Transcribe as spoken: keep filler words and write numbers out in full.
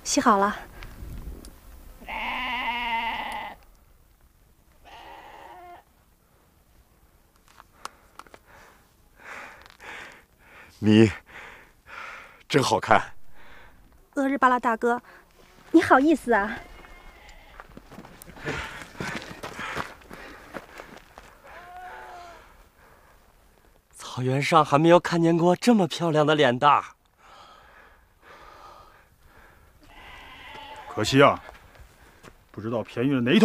洗好了。 你真好看。 俄日巴拉大哥，你好意思啊？ 草原上还没有看见过这么漂亮的脸蛋。 可惜啊，不知道便宜了哪一头。